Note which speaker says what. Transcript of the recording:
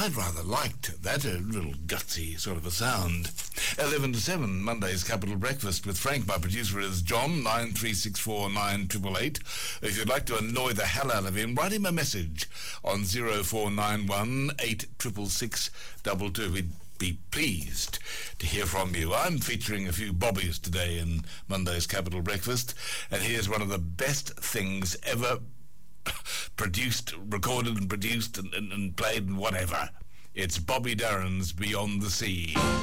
Speaker 1: I'd rather liked that, a little gutsy sort of a sound. 11 to 7, Monday's Capital Breakfast with Frank. My producer is John, 9364988. If you'd like to annoy the hell out of him, write him a message on 0491 86662. We'd be pleased to hear from you. I'm featuring a few bobbies today in Monday's Capital Breakfast, and here's one of the best things ever recorded and produced and played and whatever. It's Bobby Darin's Beyond the Sea.